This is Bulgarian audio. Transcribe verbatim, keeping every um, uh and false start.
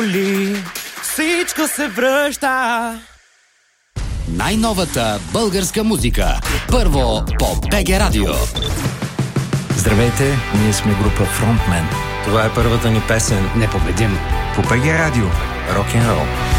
Всичко се връща. Най-новата българска музика. Първо по БГ Радио. Здравейте, ние сме група Frontman. Това е първата ни песен. Непобедим. По БГ Радио. Рок-н-рол.